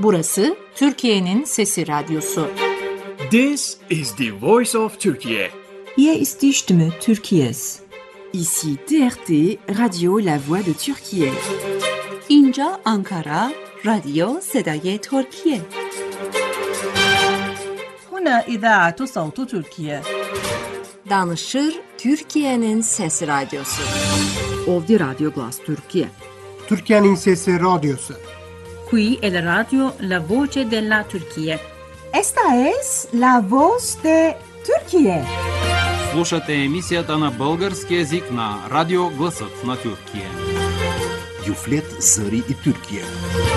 Burası Türkiye'nin Sesi Radyosu. This is the voice of Turkey. Hier ist die Stimme Türkiye's. Ici TRT, Radio La Voix de Türkiye. اینجا آنکارا، رادیو صدای ترکیه. هنا إذاعة صوت تركيا. Danışır Türkiye'nin Sesi Radyosu. Ovdje Radio Glas Türkiye. Türkiye'nin Sesi Radyosu. Qui è la radio La Voce della Turchia. Esta es La Voz de Türkiye. Слушате емисията на български език на Радио Гласът на Тюркия. Юфлет Зари и Тюркия.